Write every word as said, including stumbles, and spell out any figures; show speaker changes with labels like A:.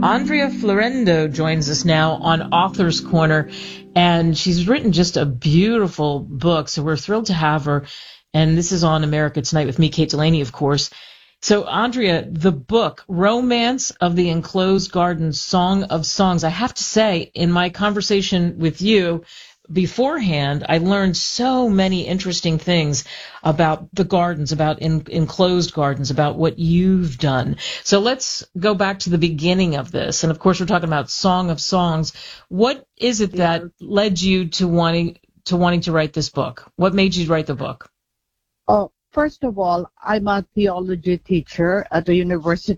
A: Andrea Florendo joins us now on Author's Corner, and she's written just a beautiful book, so we're thrilled to have her. And this is on America Tonight with me, Kate Delaney, of course. So, Andrea, the book, Romance of the Enclosed Garden, Song of Songs. I have to say, in my conversation with you beforehand, I learned so many interesting things about the gardens, about in, enclosed gardens, about what you've done. So let's go back to the beginning of this. And, of course, we're talking about Song of Songs. What is it that led you to wanting to wanting to write this book? What made you write the book?
B: Oh, first of all, I'm a theology teacher at the University